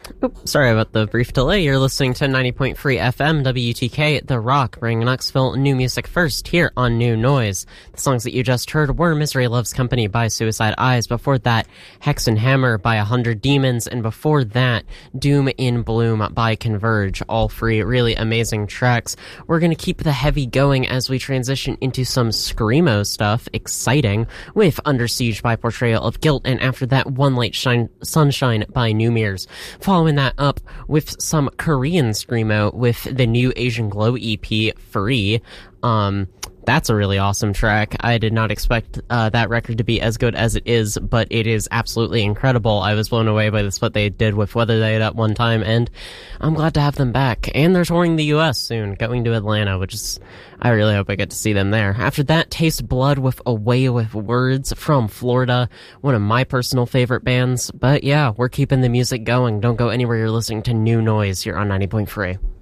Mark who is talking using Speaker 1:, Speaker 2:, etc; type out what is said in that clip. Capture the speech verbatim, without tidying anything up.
Speaker 1: Oops, sorry about the brief delay. You're listening to ninety point three F M W T K, The Rock, bringing Knoxville new music first here on New Noise. The songs that you just heard were Misery Loves Company by Suicide Eyes. Before that, Hex and Hammer by A Hundred Demons. And before that, Doom in Bloom by Converge. All three really amazing tracks. We're going to keep the heavy going as we transition into some Screamo stuff. Exciting. With Under Siege by Portrayal of Guilt. And after that, One Light Shine, Sunshine by Numirs. Following that up with some Korean Screamo with the new Asian Glow E P, Free. Um, that's a really awesome track. I did not expect uh, that record to be as good as it is, but it is absolutely incredible. I was blown away by this, what they did with Weather They at one time, and I'm glad to have them back. And they're touring the U S soon, going to Atlanta, which is, I really hope I get to see them there. After that, Taste Blood with Away with Words from Florida, one of my personal favorite bands. But yeah, we're keeping the music going. Don't go anywhere, you're listening to New Noise here on ninety point three.